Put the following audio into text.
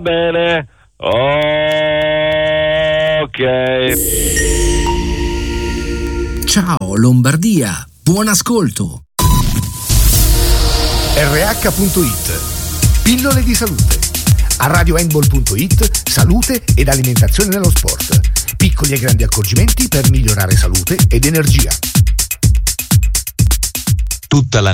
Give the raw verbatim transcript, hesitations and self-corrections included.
bene. Ok. Ciao Lombardia, buon ascolto. R H punto it, pillole di salute. A radio handball punto it, salute ed alimentazione nello sport. Piccoli e grandi accorgimenti per migliorare salute ed energia. Tutta la